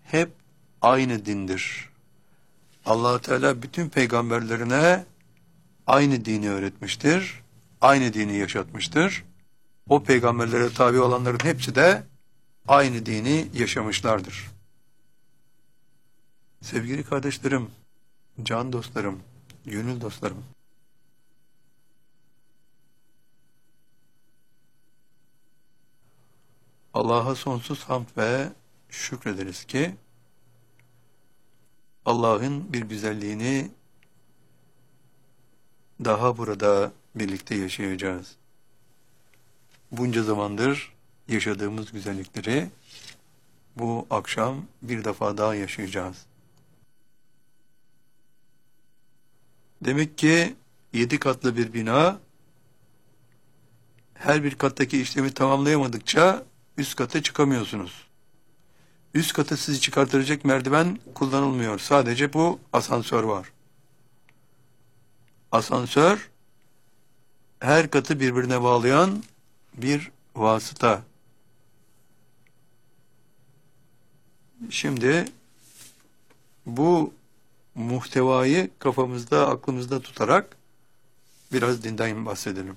hep aynı dindir. Allah Teala bütün peygamberlerine aynı dini öğretmiştir. Aynı dini yaşatmıştır. O peygamberlere tabi olanların hepsi de aynı dini yaşamışlardır. Sevgili kardeşlerim, can dostlarım, gönül dostlarım, Allah'a sonsuz hamd ve şükrederiz ki Allah'ın bir güzelliğini daha burada birlikte yaşayacağız. Bunca zamandır yaşadığımız güzellikleri bu akşam bir defa daha yaşayacağız. Demek ki 7 katlı bir bina, her bir kattaki işlemi tamamlayamadıkça üst kata çıkamıyorsunuz. Üst kata sizi çıkartacak merdiven kullanılmıyor. Sadece bu asansör var. Asansör, her katı birbirine bağlayan bir vasıta. Şimdi bu muhtevayı kafamızda, aklımızda tutarak biraz dinden bahsedelim.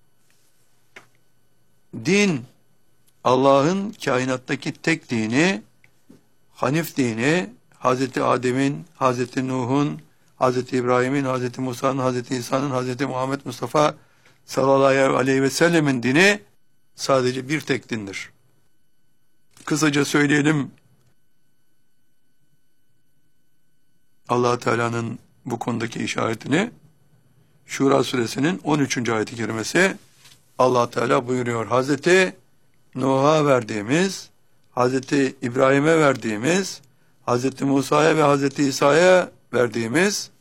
Din, Allah'ın kainattaki tek dini, Hanif dini, Hazreti Adem'in, Hazreti Nuh'un, Hazreti İbrahim'in, Hazreti Musa'nın, Hazreti İsa'nın, Hazreti Muhammed Mustafa sallallahu aleyhi ve sellemin dini sadece bir tek dindir. Kısaca söyleyelim, Allah Teala'nın bu konudaki işaretini Şura suresinin 13. ayet-i kerimesi, Allah Teala buyuruyor: Hazreti Nuh'a verdiğimiz, Hazreti İbrahim'e verdiğimiz, Hazreti Musa'ya ve Hazreti İsa'ya verdiğimiz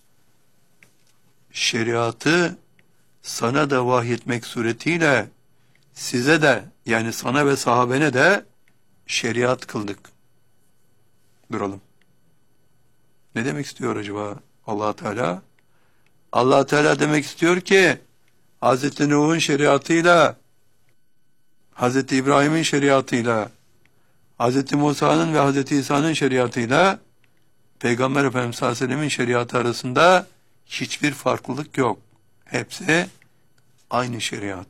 şeriatı sana da vahyetmek suretiyle size de, yani sana ve sahabene de şeriat kıldık. Duralım. Ne demek istiyor acaba Allah Teala? Allah Teala demek istiyor ki Hazreti Nuh'un şeriatıyla, Hazreti İbrahim'in şeriatıyla, Hazreti Musa'nın ve Hazreti İsa'nın şeriatıyla Peygamber Efendimiz sallallahu aleyhi ve sellem'in şeriatı arasında hiçbir farklılık yok. Hepsi aynı şeriat.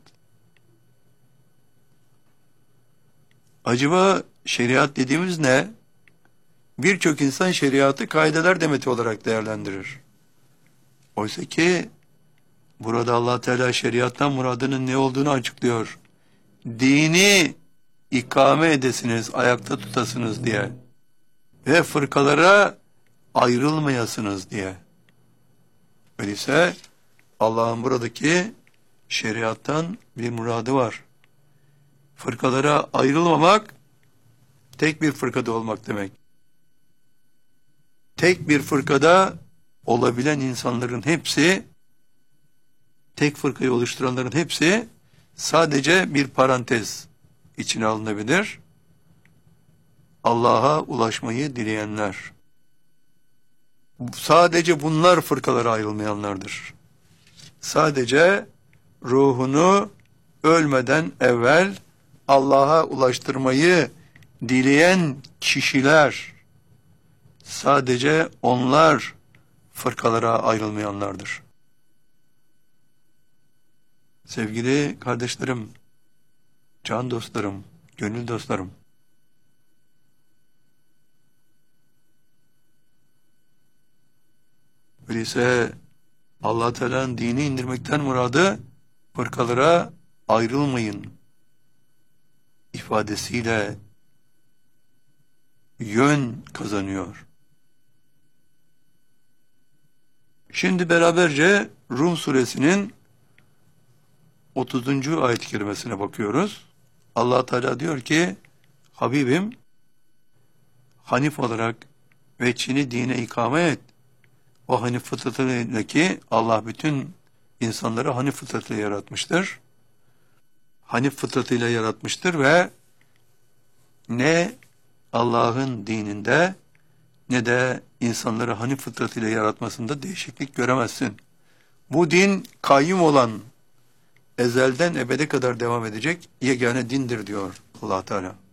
Acaba şeriat dediğimiz ne? Birçok insan şeriatı kaideler demeti olarak değerlendirir. Oysa ki burada Allah Teala şeriattan muradının ne olduğunu açıklıyor. Dini ikame edesiniz, ayakta tutasınız diye ve fırkalara ayrılmayasınız diye. Öyleyse Allah'ın buradaki şeriattan bir muradı var. Fırkalara ayrılmamak, tek bir fırkada olmak demek. Tek bir fırkada olabilen insanların hepsi, tek fırkayı oluşturanların hepsi sadece bir parantez içine alınabilir. Allah'a ulaşmayı dileyenler. Sadece bunlar fırkalara ayrılmayanlardır. Sadece ruhunu ölmeden evvel Allah'a ulaştırmayı dileyen kişiler, sadece onlar fırkalara ayrılmayanlardır. Sevgili kardeşlerim, can dostlarım, gönül dostlarım, öyleyse Allah Teala'nın dini indirmekten muradı fırkalara ayrılmayın ifadesiyle yön kazanıyor. Şimdi beraberce Rum suresinin 30. ayet-i kerimesine bakıyoruz. Allah Teala diyor ki, Habibim, Hanif olarak veçhini dine ikame et. O Hanif fıtratıyla ki Allah bütün insanları Hanif fıtratıyla yaratmıştır. Hanif fıtratıyla yaratmıştır ve ne Allah'ın dininde ne de insanları Hanif fıtratıyla yaratmasında değişiklik göremezsin. Bu din kayyum olan, ezelden ebede kadar devam edecek yegane dindir diyor Allah Teala.